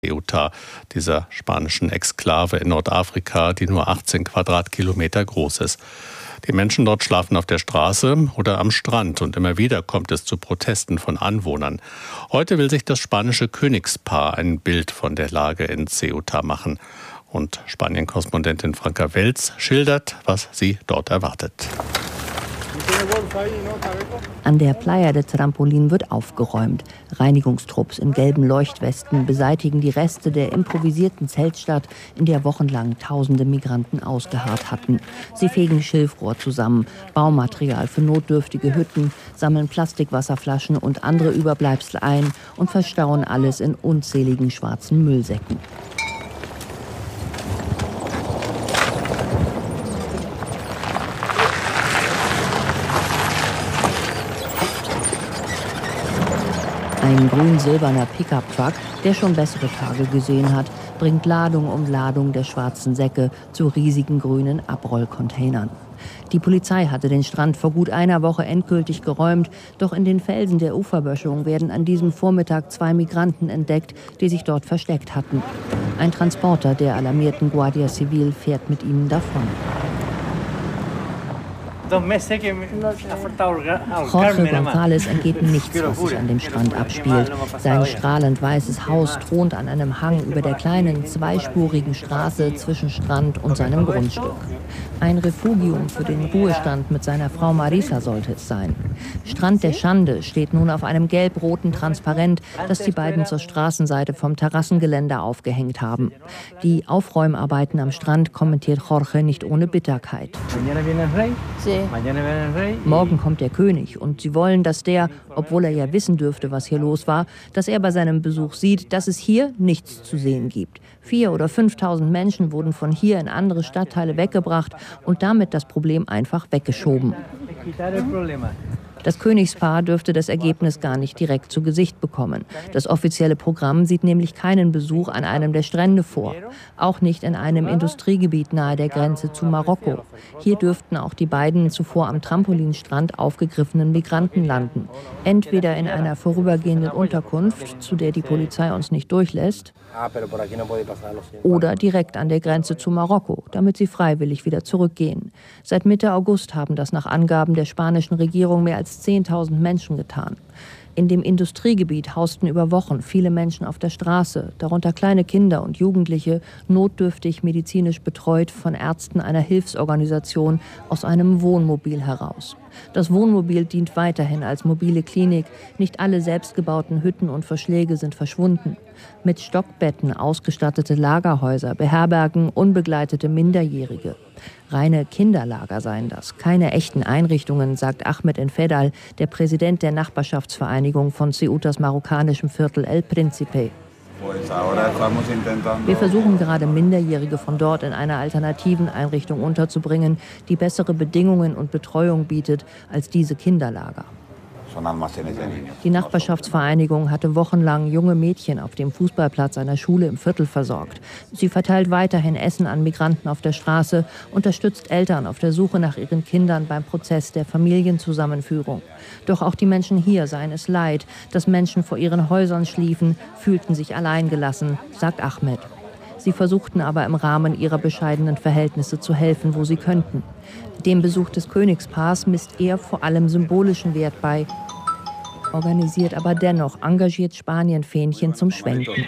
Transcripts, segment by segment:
Ceuta, dieser spanischen Exklave in Nordafrika, die nur 18 Quadratkilometer groß ist. Die Menschen dort schlafen auf der Straße oder am Strand und immer wieder kommt es zu Protesten von Anwohnern. Heute will sich das spanische Königspaar ein Bild von der Lage in Ceuta machen. Und Spanien-Korrespondentin Franka Welz schildert, was sie dort erwartet. An der Playa de Trampolín wird aufgeräumt. Reinigungstrupps in gelben Leuchtwesten beseitigen die Reste der improvisierten Zeltstadt, in der wochenlang tausende Migranten ausgeharrt hatten. Sie fegen Schilfrohr zusammen, Baumaterial für notdürftige Hütten, sammeln Plastikwasserflaschen und andere Überbleibsel ein und verstauen alles in unzähligen schwarzen Müllsäcken. Ein grün-silberner Pickup-Truck, der schon bessere Tage gesehen hat, bringt Ladung um Ladung der schwarzen Säcke zu riesigen grünen Abrollcontainern. Die Polizei hatte den Strand vor gut einer Woche endgültig geräumt, doch in den Felsen der Uferböschung werden an diesem Vormittag 2 Migranten entdeckt, die sich dort versteckt hatten. Ein Transporter der alarmierten Guardia Civil fährt mit ihnen davon. Jorge González entgeht nichts, was sich an dem Strand abspielt. Sein strahlend weißes Haus thront an einem Hang über der kleinen zweispurigen Straße zwischen Strand und seinem Grundstück. Ein Refugium für den Ruhestand mit seiner Frau Marisa sollte es sein. Strand der Schande steht nun auf einem gelb-roten Transparent, das die beiden zur Straßenseite vom Terrassengeländer aufgehängt haben. Die Aufräumarbeiten am Strand kommentiert Jorge nicht ohne Bitterkeit. Morgen kommt der König und sie wollen, dass der, obwohl er ja wissen dürfte, was hier los war, dass er bei seinem Besuch sieht, dass es hier nichts zu sehen gibt. 4.000 oder 5.000 Menschen wurden von hier in andere Stadtteile weggebracht und damit das Problem einfach weggeschoben. Das Königspaar dürfte das Ergebnis gar nicht direkt zu Gesicht bekommen. Das offizielle Programm sieht nämlich keinen Besuch an einem der Strände vor. Auch nicht in einem Industriegebiet nahe der Grenze zu Marokko. Hier dürften auch die beiden zuvor am Trampolinstrand aufgegriffenen Migranten landen. Entweder in einer vorübergehenden Unterkunft, zu der die Polizei uns nicht durchlässt, oder direkt an der Grenze zu Marokko, damit sie freiwillig wieder zurückgehen. Seit Mitte August haben das nach Angaben der spanischen Regierung mehr als 10.000 Menschen getan. In dem Industriegebiet hausten über Wochen viele Menschen auf der Straße, darunter kleine Kinder und Jugendliche, notdürftig medizinisch betreut von Ärzten einer Hilfsorganisation aus einem Wohnmobil heraus. Das Wohnmobil dient weiterhin als mobile Klinik. Nicht alle selbstgebauten Hütten und Verschläge sind verschwunden. Mit Stockbetten ausgestattete Lagerhäuser beherbergen unbegleitete Minderjährige. Reine Kinderlager seien das, keine echten Einrichtungen, sagt Ahmed Enfedal, der Präsident der Nachbarschaftsvereinigung von Ceutas marokkanischem Viertel El Príncipe. Wir versuchen gerade Minderjährige von dort in einer alternativen Einrichtung unterzubringen, die bessere Bedingungen und Betreuung bietet als diese Kinderlager. Die Nachbarschaftsvereinigung hatte wochenlang junge Mädchen auf dem Fußballplatz einer Schule im Viertel versorgt. Sie verteilt weiterhin Essen an Migranten auf der Straße, unterstützt Eltern auf der Suche nach ihren Kindern beim Prozess der Familienzusammenführung. Doch auch die Menschen hier seien es leid, dass Menschen vor ihren Häusern schliefen, fühlten sich alleingelassen, sagt Ahmed. Sie versuchten aber im Rahmen ihrer bescheidenen Verhältnisse zu helfen, wo sie könnten. Dem Besuch des Königspaars misst er vor allem symbolischen Wert bei, organisiert aber dennoch engagiert Spanien Fähnchen zum Schwenken.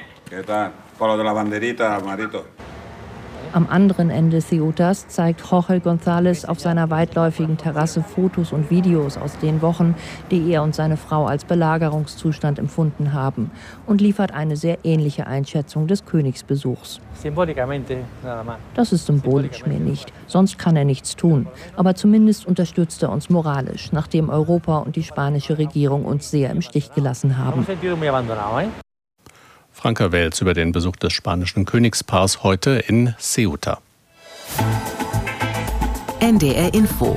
Am anderen Ende Ceutas zeigt Jorge González auf seiner weitläufigen Terrasse Fotos und Videos aus den Wochen, die er und seine Frau als Belagerungszustand empfunden haben, und liefert eine sehr ähnliche Einschätzung des Königsbesuchs. Das ist symbolisch, mehr nicht. Sonst kann er nichts tun. Aber zumindest unterstützt er uns moralisch, nachdem Europa und die spanische Regierung uns sehr im Stich gelassen haben. Franka Welz über den Besuch des spanischen Königspaars heute in Ceuta. NDR Info.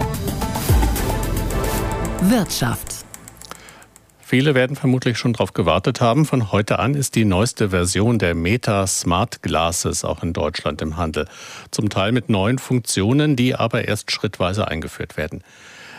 Wirtschaft. Viele werden vermutlich schon darauf gewartet haben. Von heute an ist die neueste Version der Meta Smart Glasses auch in Deutschland im Handel. Zum Teil mit neuen Funktionen, die aber erst schrittweise eingeführt werden.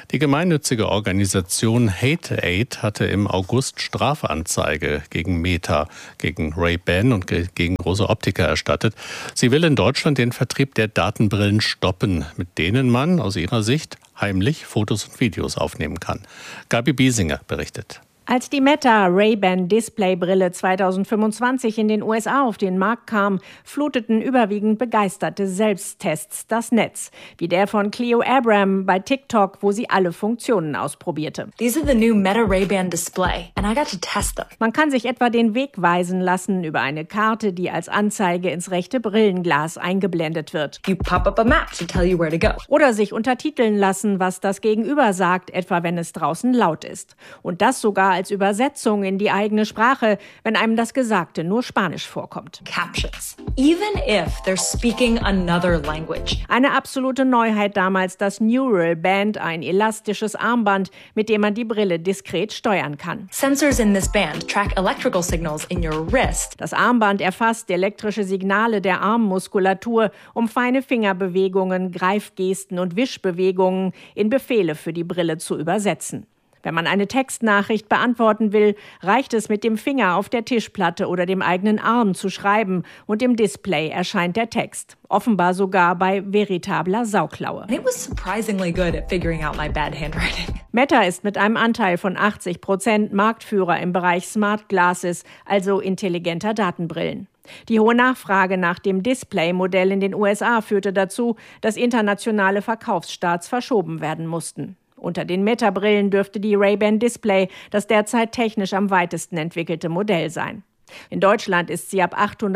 Die gemeinnützige Organisation Hate Aid hatte im August Strafanzeige gegen Meta, gegen Ray-Ban und gegen große Optiker erstattet. Sie will in Deutschland den Vertrieb der Datenbrillen stoppen, mit denen man aus ihrer Sicht heimlich Fotos und Videos aufnehmen kann. Gabi Biesinger berichtet. Als die Meta Ray-Ban Displaybrille 2025 in den USA auf den Markt kam, fluteten überwiegend begeisterte Selbsttests das Netz, wie der von Cleo Abram bei TikTok, wo sie alle Funktionen ausprobierte. These are the new Meta Ray-Ban display and I got to test them. Man kann sich etwa den Weg weisen lassen über eine Karte, die als Anzeige ins rechte Brillenglas eingeblendet wird. You pop up a map to tell you where to go. Oder sich untertiteln lassen, was das Gegenüber sagt, etwa wenn es draußen laut ist. Und das sogar als Übersetzung in die eigene Sprache, wenn einem das Gesagte nur Spanisch vorkommt. Captions. Even if they're speaking another language. Eine absolute Neuheit damals das Neural Band, ein elastisches Armband, mit dem man die Brille diskret steuern kann. Sensors in this band track electrical signals in your wrist. Das Armband erfasst elektrische Signale der Armmuskulatur, um feine Fingerbewegungen, Greifgesten und Wischbewegungen in Befehle für die Brille zu übersetzen. Wenn man eine Textnachricht beantworten will, reicht es, mit dem Finger auf der Tischplatte oder dem eigenen Arm zu schreiben und im Display erscheint der Text. Offenbar sogar bei veritabler Sauklaue. It was surprisingly good at figuring out my bad handwriting. Meta ist mit einem Anteil von 80% Marktführer im Bereich Smart Glasses, also intelligenter Datenbrillen. Die hohe Nachfrage nach dem Display-Modell in den USA führte dazu, dass internationale Verkaufsstarts verschoben werden mussten. Unter den Meta-Brillen dürfte die Ray-Ban Display das derzeit technisch am weitesten entwickelte Modell sein. In Deutschland ist sie ab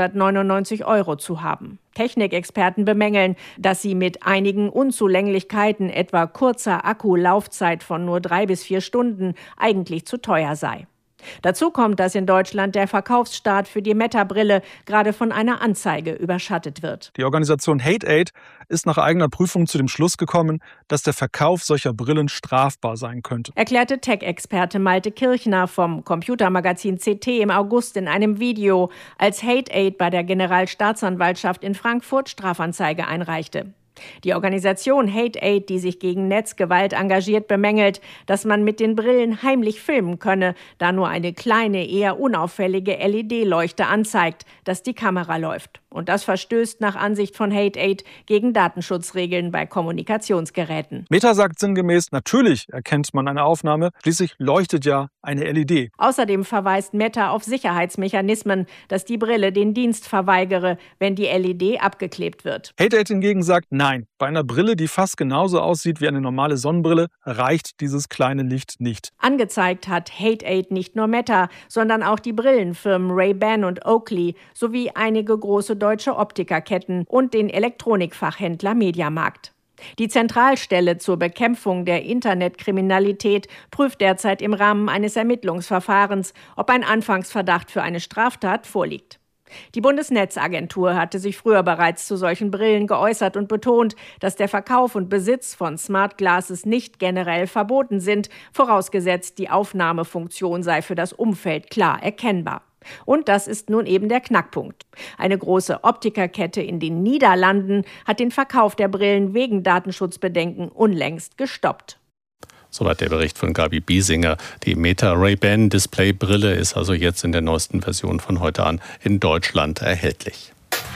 899 € zu haben. Technikexperten bemängeln, dass sie mit einigen Unzulänglichkeiten, etwa kurzer Akkulaufzeit von nur 3 bis 4 Stunden, eigentlich zu teuer sei. Dazu kommt, dass in Deutschland der Verkaufsstart für die Meta-Brille gerade von einer Anzeige überschattet wird. Die Organisation Hate Aid ist nach eigener Prüfung zu dem Schluss gekommen, dass der Verkauf solcher Brillen strafbar sein könnte. Erklärte Tech-Experte Malte Kirchner vom Computermagazin CT im August in einem Video, als Hate Aid bei der Generalstaatsanwaltschaft in Frankfurt Strafanzeige einreichte. Die Organisation Hate Aid, die sich gegen Netzgewalt engagiert, bemängelt, dass man mit den Brillen heimlich filmen könne, da nur eine kleine, eher unauffällige LED-Leuchte anzeigt, dass die Kamera läuft. Und das verstößt nach Ansicht von Hate Aid gegen Datenschutzregeln bei Kommunikationsgeräten. Meta sagt sinngemäß, natürlich erkennt man eine Aufnahme, schließlich leuchtet ja eine LED. Außerdem verweist Meta auf Sicherheitsmechanismen, dass die Brille den Dienst verweigere, wenn die LED abgeklebt wird. Hate Aid hingegen sagt, nein, bei einer Brille, die fast genauso aussieht wie eine normale Sonnenbrille, reicht dieses kleine Licht nicht. Angezeigt hat Hate Aid nicht nur Meta, sondern auch die Brillenfirmen Ray-Ban und Oakley sowie einige große deutsche Optikerketten und den Elektronikfachhändler Mediamarkt. Die Zentralstelle zur Bekämpfung der Internetkriminalität prüft derzeit im Rahmen eines Ermittlungsverfahrens, ob ein Anfangsverdacht für eine Straftat vorliegt. Die Bundesnetzagentur hatte sich früher bereits zu solchen Brillen geäußert und betont, dass der Verkauf und Besitz von Smart Glasses nicht generell verboten sind, vorausgesetzt die Aufnahmefunktion sei für das Umfeld klar erkennbar. Und das ist nun eben der Knackpunkt. Eine große Optikerkette in den Niederlanden hat den Verkauf der Brillen wegen Datenschutzbedenken unlängst gestoppt. Soweit der Bericht von Gabi Biesinger. Die Meta Ray-Ban Displaybrille ist also jetzt in der neuesten Version von heute an in Deutschland erhältlich.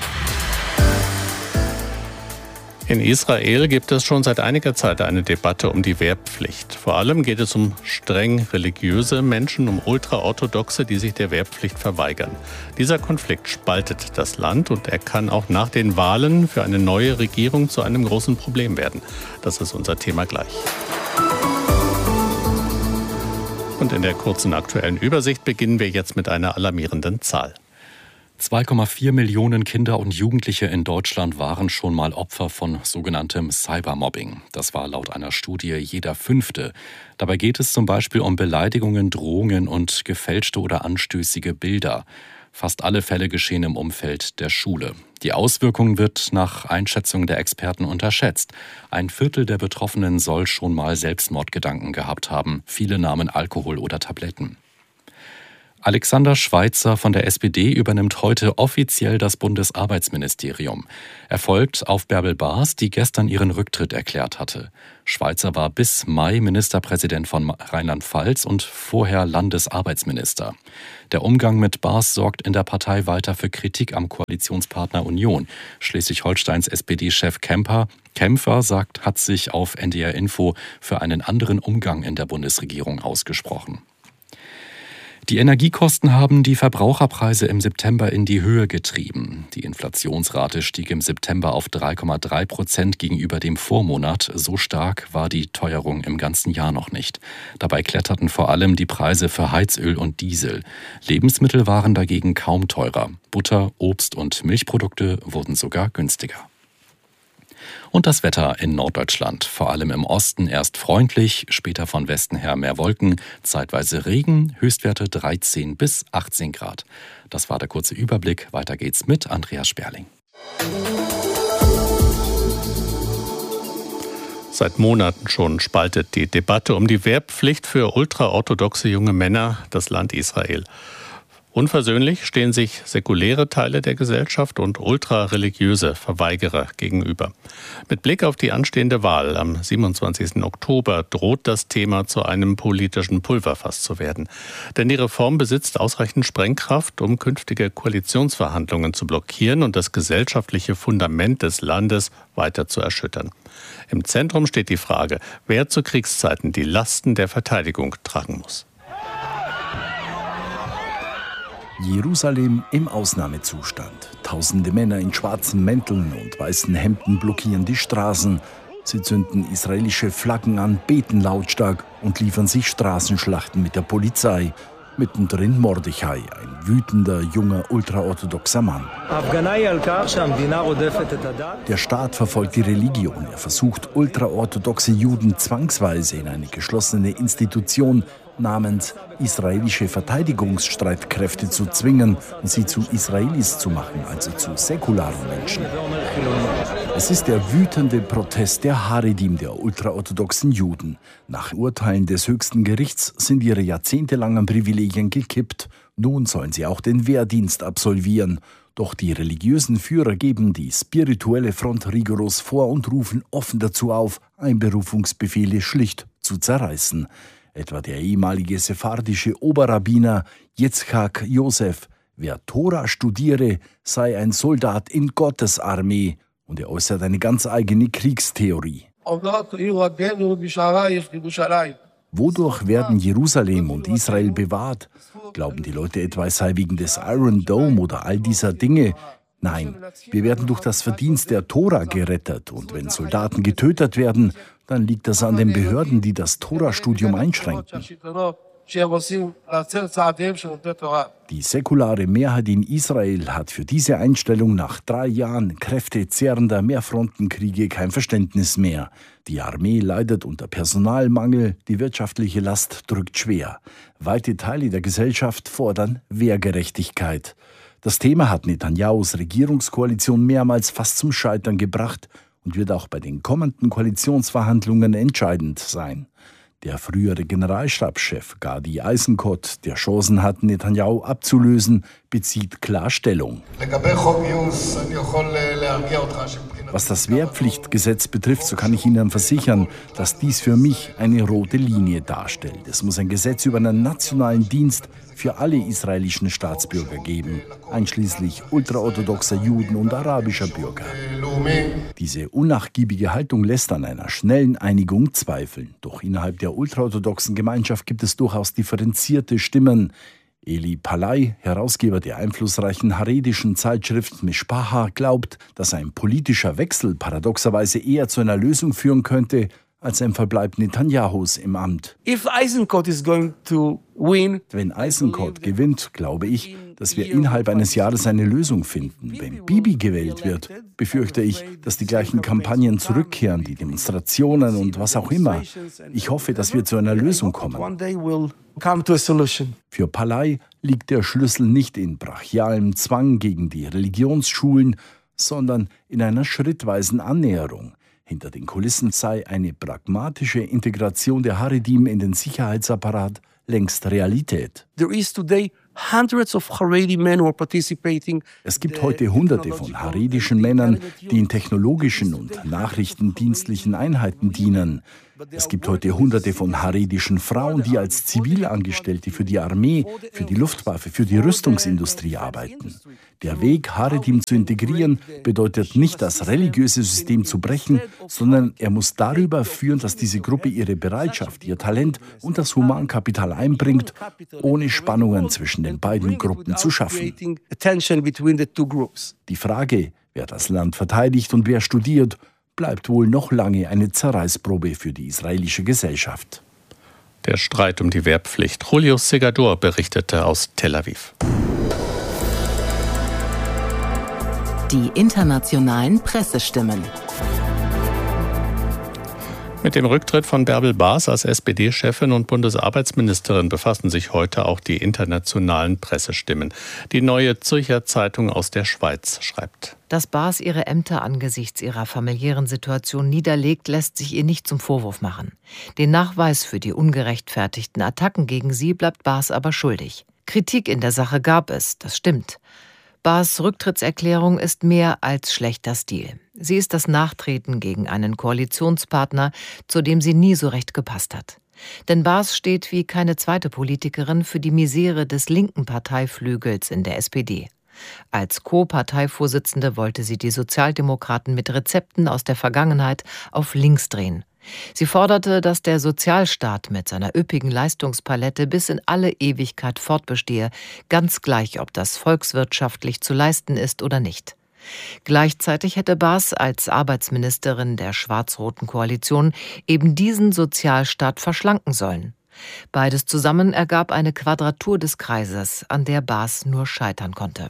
In Israel gibt es schon seit einiger Zeit eine Debatte um die Wehrpflicht. Vor allem geht es um streng religiöse Menschen, um Ultraorthodoxe, die sich der Wehrpflicht verweigern. Dieser Konflikt spaltet das Land und er kann auch nach den Wahlen für eine neue Regierung zu einem großen Problem werden. Das ist unser Thema gleich. Und in der kurzen aktuellen Übersicht beginnen wir jetzt mit einer alarmierenden Zahl. 2,4 Millionen Kinder und Jugendliche in Deutschland waren schon mal Opfer von sogenanntem Cybermobbing. Das war laut einer Studie jeder 5. Dabei geht es zum Beispiel um Beleidigungen, Drohungen und gefälschte oder anstößige Bilder. Fast alle Fälle geschehen im Umfeld der Schule. Die Auswirkung wird nach Einschätzung der Experten unterschätzt. 1/4 der Betroffenen soll schon mal Selbstmordgedanken gehabt haben. Viele nahmen Alkohol oder Tabletten. Alexander Schweitzer von der SPD übernimmt heute offiziell das Bundesarbeitsministerium. Er folgt auf Bärbel Baas, die gestern ihren Rücktritt erklärt hatte. Schweitzer war bis Mai Ministerpräsident von Rheinland-Pfalz und vorher Landesarbeitsminister. Der Umgang mit Baas sorgt in der Partei weiter für Kritik am Koalitionspartner Union. Schleswig-Holsteins SPD-Chef Kämpfer hat sich auf NDR Info für einen anderen Umgang in der Bundesregierung ausgesprochen. Die Energiekosten haben die Verbraucherpreise im September in die Höhe getrieben. Die Inflationsrate stieg im September auf 3,3% gegenüber dem Vormonat. So stark war die Teuerung im ganzen Jahr noch nicht. Dabei kletterten vor allem die Preise für Heizöl und Diesel. Lebensmittel waren dagegen kaum teurer. Butter, Obst und Milchprodukte wurden sogar günstiger. Und das Wetter in Norddeutschland, vor allem im Osten erst freundlich, später von Westen her mehr Wolken, zeitweise Regen, Höchstwerte 13 bis 18 Grad. Das war der kurze Überblick. Weiter geht's mit Andreas Sperling. Seit Monaten schon spaltet die Debatte um die Wehrpflicht für ultraorthodoxe junge Männer das Land Israel. Unversöhnlich stehen sich säkuläre Teile der Gesellschaft und ultrareligiöse Verweigerer gegenüber. Mit Blick auf die anstehende Wahl am 27. Oktober droht das Thema zu einem politischen Pulverfass zu werden. Denn die Reform besitzt ausreichend Sprengkraft, um künftige Koalitionsverhandlungen zu blockieren und das gesellschaftliche Fundament des Landes weiter zu erschüttern. Im Zentrum steht die Frage, wer zu Kriegszeiten die Lasten der Verteidigung tragen muss. Jerusalem im Ausnahmezustand. Tausende Männer in schwarzen Mänteln und weißen Hemden blockieren die Straßen. Sie zünden israelische Flaggen an, beten lautstark und liefern sich Straßenschlachten mit der Polizei. Mittendrin Mordechai, ein wütender, junger, ultraorthodoxer Mann. Der Staat verfolgt die Religion. Er versucht, ultraorthodoxe Juden zwangsweise in eine geschlossene Institution namens israelische Verteidigungsstreitkräfte zu zwingen und sie zu Israelis zu machen, also zu säkularen Menschen. Es ist der wütende Protest der Haredim, der ultraorthodoxen Juden. Nach Urteilen des höchsten Gerichts sind ihre jahrzehntelangen Privilegien gekippt. Nun sollen sie auch den Wehrdienst absolvieren. Doch die religiösen Führer geben die spirituelle Front rigoros vor und rufen offen dazu auf, Einberufungsbefehle schlicht zu zerreißen. Etwa der ehemalige sephardische Oberrabbiner Yitzchak Yosef. Wer Tora studiere, sei ein Soldat in Gottes Armee. Und er äußert eine ganz eigene Kriegstheorie. Wodurch werden Jerusalem und Israel bewahrt? Glauben die Leute etwa, es sei wegen des Iron Dome oder all dieser Dinge? Nein, wir werden durch das Verdienst der Tora gerettet. Und wenn Soldaten getötet werden, dann liegt das an den Behörden, die das Tora-Studium einschränken. Die säkulare Mehrheit in Israel hat für diese Einstellung nach 3 Jahren kräftezehrender Mehrfrontenkriege kein Verständnis mehr. Die Armee leidet unter Personalmangel, die wirtschaftliche Last drückt schwer. Weite Teile der Gesellschaft fordern Wehrgerechtigkeit. Das Thema hat Netanyahus Regierungskoalition mehrmals fast zum Scheitern gebracht und wird auch bei den kommenden Koalitionsverhandlungen entscheidend sein. Der frühere Generalstabschef Gadi Eisenkot, der Chancen hat, Netanyahu abzulösen, bezieht klar Stellung. Was das Wehrpflichtgesetz betrifft, so kann ich Ihnen versichern, dass dies für mich eine rote Linie darstellt. Es muss ein Gesetz über einen nationalen Dienst für alle israelischen Staatsbürger geben, einschließlich ultraorthodoxer Juden und arabischer Bürger. Diese unnachgiebige Haltung lässt an einer schnellen Einigung zweifeln. Doch innerhalb der ultraorthodoxen Gemeinschaft gibt es durchaus differenzierte Stimmen. Eli Palai, Herausgeber der einflussreichen haredischen Zeitschrift Mishpacha, glaubt, dass ein politischer Wechsel paradoxerweise eher zu einer Lösung führen könnte, als ein Verbleib Netanyahus im Amt. Wenn Eisenkot gewinnt, glaube ich, dass wir innerhalb eines Jahres eine Lösung finden. Wenn Bibi gewählt wird, befürchte ich, dass die gleichen Kampagnen zurückkehren, die Demonstrationen und was auch immer. Ich hoffe, dass wir zu einer Lösung kommen. Für Palai liegt der Schlüssel nicht in brachialem Zwang gegen die Religionsschulen, sondern in einer schrittweisen Annäherung. Hinter den Kulissen sei eine pragmatische Integration der Haredim in den Sicherheitsapparat längst Realität. Es gibt heute Hunderte von haredischen Männern, die in technologischen und nachrichtendienstlichen Einheiten dienen. Es gibt heute Hunderte von haredischen Frauen, die als Zivilangestellte für die Armee, für die Luftwaffe, für die Rüstungsindustrie arbeiten. Der Weg, Haredim zu integrieren, bedeutet nicht, das religiöse System zu brechen, sondern er muss darüber führen, dass diese Gruppe ihre Bereitschaft, ihr Talent und das Humankapital einbringt, ohne Spannungen zwischen den beiden Gruppen zu schaffen. Die Frage, wer das Land verteidigt und wer studiert, bleibt wohl noch lange eine Zerreißprobe für die israelische Gesellschaft. Der Streit um die Wehrpflicht. Julio Segador berichtete aus Tel Aviv. Die internationalen Pressestimmen. Mit dem Rücktritt von Bärbel Baas als SPD-Chefin und Bundesarbeitsministerin befassen sich heute auch die internationalen Pressestimmen. Die Neue Zürcher Zeitung aus der Schweiz schreibt: Dass Baas ihre Ämter angesichts ihrer familiären Situation niederlegt, lässt sich ihr nicht zum Vorwurf machen. Den Nachweis für die ungerechtfertigten Attacken gegen sie bleibt Baas aber schuldig. Kritik in der Sache gab es, das stimmt. Baas' Rücktrittserklärung ist mehr als schlechter Stil. Sie ist das Nachtreten gegen einen Koalitionspartner, zu dem sie nie so recht gepasst hat. Denn Baas steht wie keine zweite Politikerin für die Misere des linken Parteiflügels in der SPD. Als Co-Parteivorsitzende wollte sie die Sozialdemokraten mit Rezepten aus der Vergangenheit auf links drehen. Sie forderte, dass der Sozialstaat mit seiner üppigen Leistungspalette bis in alle Ewigkeit fortbestehe, ganz gleich, ob das volkswirtschaftlich zu leisten ist oder nicht. Gleichzeitig hätte Baas als Arbeitsministerin der schwarz-roten Koalition eben diesen Sozialstaat verschlanken sollen. Beides zusammen ergab eine Quadratur des Kreises, an der Baas nur scheitern konnte.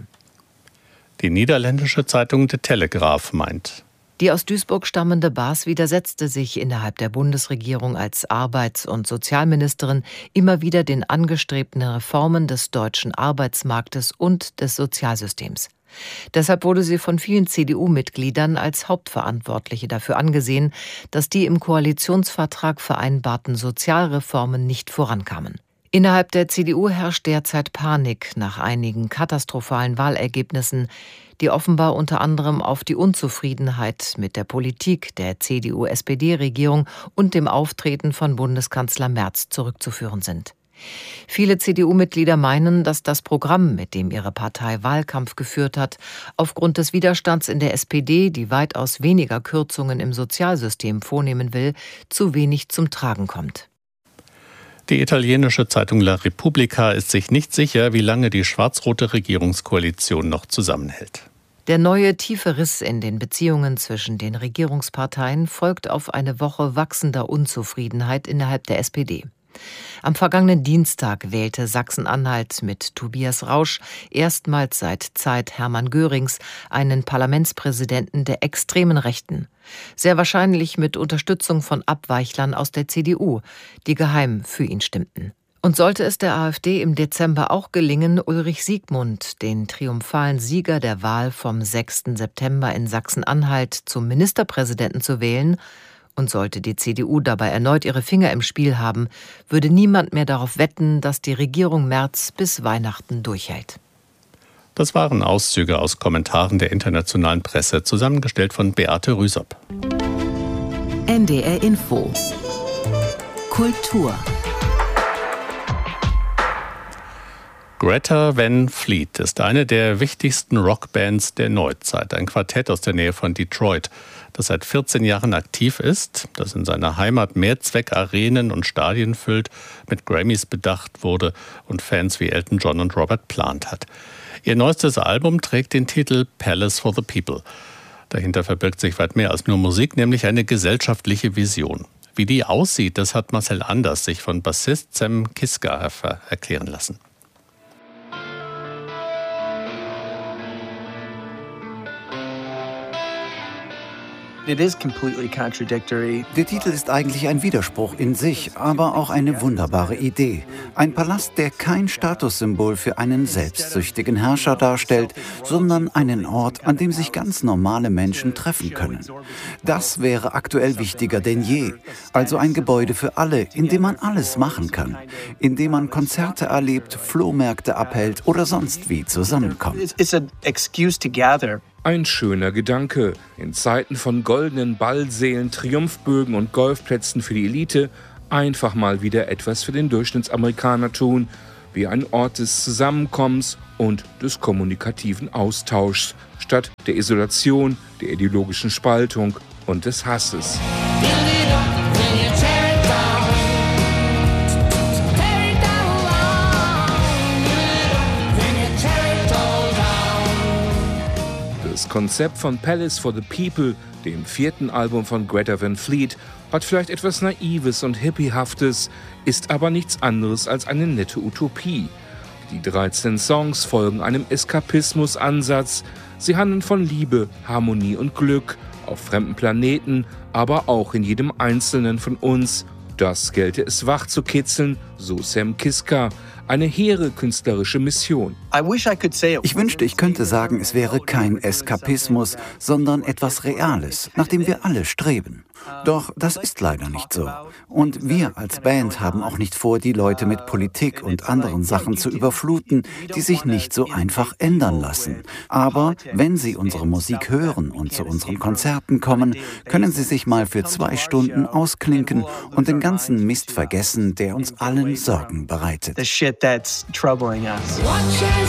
Die niederländische Zeitung De Telegraaf meint: Die aus Duisburg stammende Baas widersetzte sich innerhalb der Bundesregierung als Arbeits- und Sozialministerin immer wieder den angestrebten Reformen des deutschen Arbeitsmarktes und des Sozialsystems. Deshalb wurde sie von vielen CDU-Mitgliedern als Hauptverantwortliche dafür angesehen, dass die im Koalitionsvertrag vereinbarten Sozialreformen nicht vorankamen. Innerhalb der CDU herrscht derzeit Panik nach einigen katastrophalen Wahlergebnissen, die offenbar unter anderem auf die Unzufriedenheit mit der Politik der CDU-SPD-Regierung und dem Auftreten von Bundeskanzler Merz zurückzuführen sind. Viele CDU-Mitglieder meinen, dass das Programm, mit dem ihre Partei Wahlkampf geführt hat, aufgrund des Widerstands in der SPD, die weitaus weniger Kürzungen im Sozialsystem vornehmen will, zu wenig zum Tragen kommt. Die italienische Zeitung La Repubblica ist sich nicht sicher, wie lange die schwarz-rote Regierungskoalition noch zusammenhält. Der neue tiefe Riss in den Beziehungen zwischen den Regierungsparteien folgt auf eine Woche wachsender Unzufriedenheit innerhalb der SPD. Am vergangenen Dienstag wählte Sachsen-Anhalt mit Tobias Rausch erstmals seit Zeit Hermann Görings einen Parlamentspräsidenten der extremen Rechten. Sehr wahrscheinlich mit Unterstützung von Abweichlern aus der CDU, die geheim für ihn stimmten. Und sollte es der AfD im Dezember auch gelingen, Ulrich Siegmund, den triumphalen Sieger der Wahl vom 6. September in Sachsen-Anhalt, zum Ministerpräsidenten zu wählen, und sollte die CDU dabei erneut ihre Finger im Spiel haben, würde niemand mehr darauf wetten, dass die Regierung Merz bis Weihnachten durchhält. Das waren Auszüge aus Kommentaren der internationalen Presse, zusammengestellt von Beate Rüsop. NDR Info. Kultur. Greta Van Fleet ist eine der wichtigsten Rockbands der Neuzeit. Ein Quartett aus der Nähe von Detroit, das seit 14 Jahren aktiv ist, das in seiner Heimat Mehrzweckarenen und Stadien füllt, mit Grammys bedacht wurde und Fans wie Elton John und Robert Plant hat. Ihr neuestes Album trägt den Titel Palace for the People. Dahinter verbirgt sich weit mehr als nur Musik, nämlich eine gesellschaftliche Vision. Wie die aussieht, das hat Marcel Anders sich von Bassist Sam Kiska erklären lassen. Der Titel ist eigentlich ein Widerspruch in sich, aber auch eine wunderbare Idee. Ein Palast, der kein Statussymbol für einen selbstsüchtigen Herrscher darstellt, sondern einen Ort, an dem sich ganz normale Menschen treffen können. Das wäre aktuell wichtiger denn je. Also ein Gebäude für alle, in dem man alles machen kann. In dem man Konzerte erlebt, Flohmärkte abhält oder sonst wie zusammenkommt. Ein schöner Gedanke. In Zeiten von goldenen Ballsälen, Triumphbögen und Golfplätzen für die Elite einfach mal wieder etwas für den Durchschnittsamerikaner tun, wie ein Ort des Zusammenkommens und des kommunikativen Austauschs, statt der Isolation, der ideologischen Spaltung und des Hasses. Das Konzept von Palace for the People, dem 4. Album von Greta Van Fleet, hat vielleicht etwas Naives und Hippiehaftes, ist aber nichts anderes als eine nette Utopie. Die 13 Songs folgen einem Eskapismus-Ansatz. Sie handeln von Liebe, Harmonie und Glück, auf fremden Planeten, aber auch in jedem Einzelnen von uns. Das gelte es wach zu kitzeln, so Sam Kiska. Eine hehre künstlerische Mission. Ich wünschte, ich könnte sagen, es wäre kein Eskapismus, sondern etwas Reales, nach dem wir alle streben. Doch das ist leider nicht so. Und wir als Band haben auch nicht vor, die Leute mit Politik und anderen Sachen zu überfluten, die sich nicht so einfach ändern lassen. Aber wenn sie unsere Musik hören und zu unseren Konzerten kommen, können sie sich mal für 2 Stunden ausklinken und den ganzen Mist vergessen, der uns allen Sorgen bereitet.